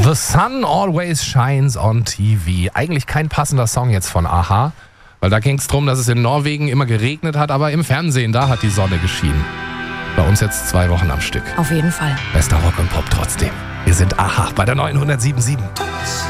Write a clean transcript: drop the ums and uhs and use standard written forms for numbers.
The Sun Always Shines on TV. Eigentlich kein passender Song jetzt von a-ha, weil da ging es darum, dass es in Norwegen immer geregnet hat, aber im Fernsehen, da hat die Sonne geschienen. Bei uns jetzt 2 Wochen am Stück. Auf jeden Fall. Bester Rock und Pop trotzdem. Wir sind a-ha bei der neuen 107.7.